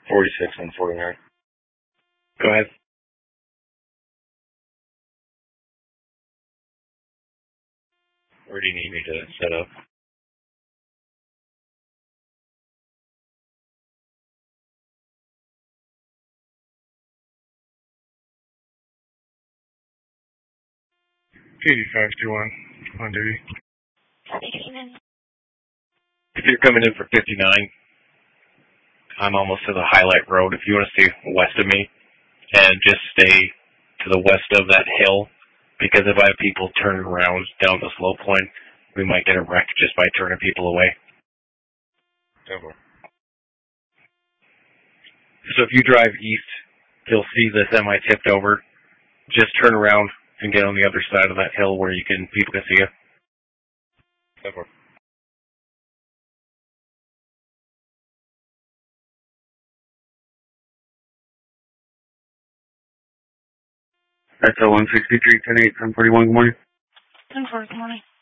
46 and 49. Go ahead. Where do you need me to set up? on duty. If you're coming in for 59, I'm almost to the Highlight Road. If you want to stay west of me and just stay to the west of that hill, because if I have people turning around down the slope line, we might get a wreck just by turning people away. Over. So if you drive east, you'll see the semi tipped over. Just turn around and get on the other side of that hill where people can see you. Over. That's 163, 10-8, 1041, good morning. 10-4, good morning.